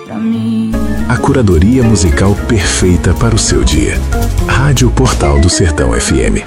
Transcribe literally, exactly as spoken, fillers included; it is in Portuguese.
A curadoria musical perfeita para o seu dia. Rádio Portal do Sertão F M.